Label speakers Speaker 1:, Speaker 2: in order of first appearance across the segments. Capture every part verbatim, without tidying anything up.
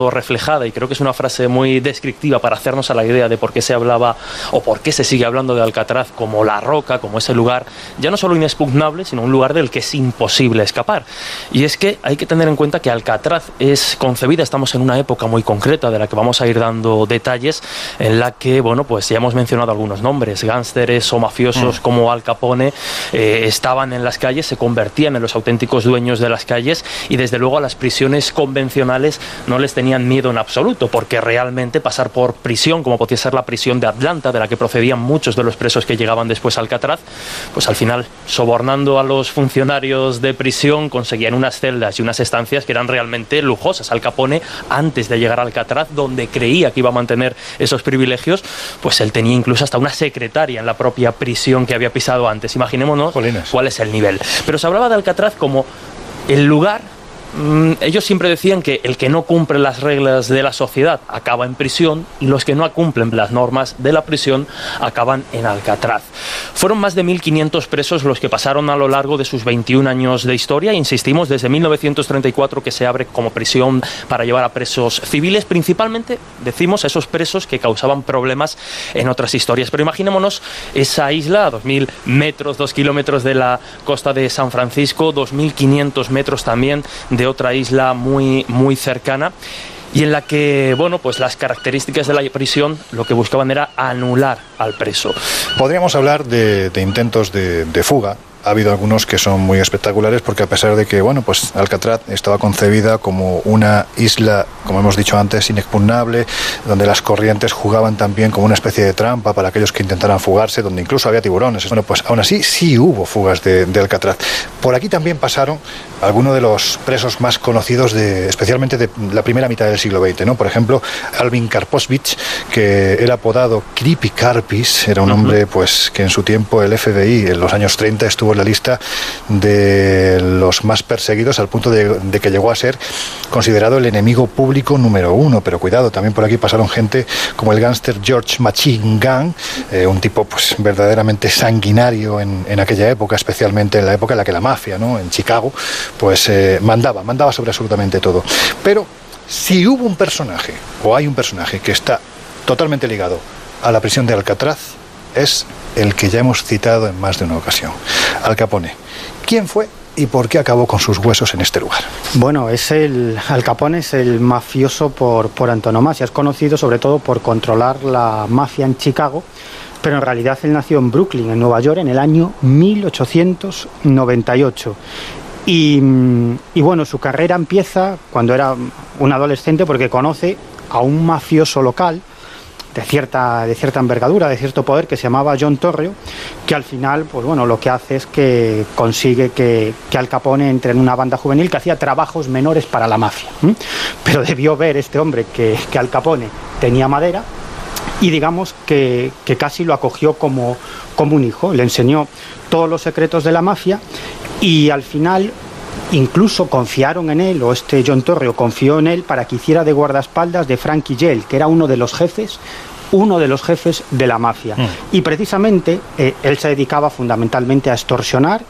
Speaker 1: reflejada, y creo que es una frase muy descriptiva para hacernos a la idea de por qué se hablaba o por qué se sigue hablando de Alcatraz como la roca, como ese lugar ya no solo inexpugnable, sino un lugar del que es imposible escapar. Y es que hay que tener en cuenta que Alcatraz es concebida, estamos en una época muy concreta de la que vamos a ir dando detalles, en la que, bueno, pues ya hemos mencionado algunos nombres, gánsteres o mafiosos mm. como Al Capone eh, estaban en las calles, se convertían en los auténticos dueños de las calles, y desde luego a las prisiones convencionales no les tenían miedo en absoluto, porque realmente pasar por prisión, como podía ser la prisión de Atlanta, de la que procedían muchos de los presos que llegaban después a Alcatraz, pues al final, sobornando a los funcionarios de prisión, conseguían unas celdas y unas estancias que eran realmente lujosas. Al Capone, antes de llegar a Alcatraz, donde creía que iba a mantener esos privilegios, pues él tenía incluso hasta una secretaria en la propia prisión que había pisado antes. Imaginémonos Jolines. cuál es el nivel. Pero se hablaba de Alcatraz como el lugar. Ellos siempre decían que el que no cumple las reglas de la sociedad acaba en prisión, y los que no cumplen las normas de la prisión acaban en Alcatraz. Fueron más de mil quinientos presos los que pasaron a lo largo de sus veintiún años de historia. Insistimos, desde mil novecientos treinta y cuatro que se abre como prisión para llevar a presos civiles, principalmente, decimos, esos presos que causaban problemas en otras historias. Pero imaginémonos esa isla a dos mil metros, dos kilómetros de la costa de San Francisco, dos mil quinientos metros también de de otra isla muy, muy cercana, y en la que, bueno, pues las características de la prisión lo que buscaban era anular al preso.
Speaker 2: Podríamos hablar de, de intentos de, de fuga. Ha habido algunos que son muy espectaculares, porque a pesar de que, bueno, pues Alcatraz estaba concebida como una isla, como hemos dicho antes, inexpugnable, donde las corrientes jugaban también como una especie de trampa para aquellos que intentaran fugarse, donde incluso había tiburones. Bueno, pues aún así sí hubo fugas de, de Alcatraz. Por aquí también pasaron algunos de los presos más conocidos, de, especialmente de la primera mitad del siglo veinte, ¿no? Por ejemplo, Alvin Karpovich, que era apodado Creepy Karpis, era un hombre pues que en su tiempo el F B I, en los años treinta, estuvo en la lista de los más perseguidos, al punto de, de que llegó a ser considerado el enemigo público número uno. Pero cuidado, también por aquí pasaron gente como el gángster George Machine Gun, eh, un tipo pues verdaderamente sanguinario en, en aquella época, especialmente en la época en la que la mafia, ¿no?, en Chicago, pues eh, mandaba, mandaba sobre absolutamente todo. Pero si hubo un personaje, o hay un personaje que está totalmente ligado a la prisión de Alcatraz, es el que ya hemos citado en más de una ocasión, Al Capone. ¿Quién fue y por qué acabó con sus huesos en este lugar?
Speaker 3: Bueno, es el Al Capone es el mafioso por, por antonomasia. Es conocido sobre todo por controlar la mafia en Chicago, pero en realidad él nació en Brooklyn, en Nueva York, en el año mil ochocientos noventa y ocho. Y, y bueno, su carrera empieza cuando era un adolescente, porque conoce a un mafioso local de cierta, de cierta envergadura, de cierto poder, que se llamaba John Torrio, que al final, pues bueno, lo que hace es que consigue que, que Al Capone entre en una banda juvenil que hacía trabajos menores para la mafia. ¿Mm? Pero debió ver este hombre que, que Al Capone tenía madera, y digamos que, que casi lo acogió como, como un hijo. Le enseñó todos los secretos de la mafia, y al final incluso confiaron en él, o este John Torrio confió en él para que hiciera de guardaespaldas de Frankie Yale, que era uno de los jefes, uno de los jefes de la mafia. Mm. Y precisamente eh, él se dedicaba fundamentalmente a extorsionar,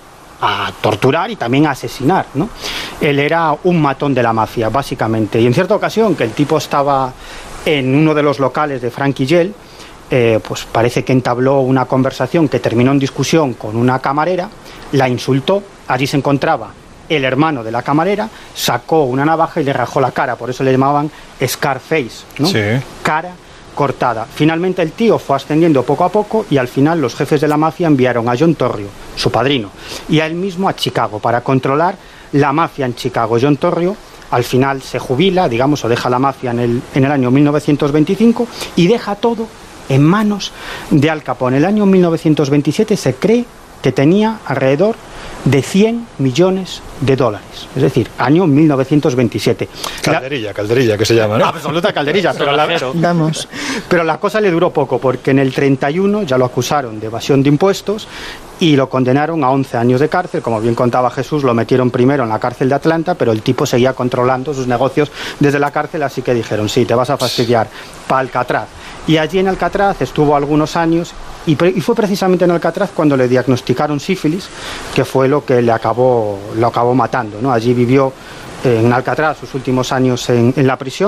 Speaker 3: a torturar y también a asesinar, ¿no? Él era un matón de la mafia, básicamente. Y en cierta ocasión, que el tipo estaba en uno de los locales de Frankie Yale, eh, pues parece que entabló una conversación que terminó en discusión con una camarera, la insultó. Allí se encontraba el hermano de la camarera, sacó una navaja y le rajó la cara, por eso le llamaban Scarface, ¿no? Sí. Cara cortada. Finalmente el tío fue ascendiendo poco a poco, y al final los jefes de la mafia enviaron a John Torrio, su padrino, y a él mismo a Chicago para controlar la mafia en Chicago. John Torrio al final se jubila, digamos, o deja la mafia en el, en el año mil novecientos veinticinco, y deja todo en manos de Al Capone. En el año mil novecientos veintisiete se cree que tenía alrededor de cien millones de dólares, es decir, año mil novecientos veintisiete.
Speaker 2: Calderilla, la... calderilla que se llama, ¿no?
Speaker 3: Absoluta calderilla, pero la... Vamos. Pero la cosa le duró poco, porque en el treinta y uno ya lo acusaron de evasión de impuestos y lo condenaron a once años de cárcel. Como bien contaba Jesús, lo metieron primero en la cárcel de Atlanta, pero el tipo seguía controlando sus negocios desde la cárcel, así que dijeron, sí, te vas a fastidiar, para Alcatraz. Y allí en Alcatraz estuvo algunos años, y, pre y fue precisamente en Alcatraz cuando le diagnosticaron sífilis, que fue lo que le acabó, lo acabó matando, ¿no? Allí vivió en Alcatraz, sus últimos años en, en la prisión.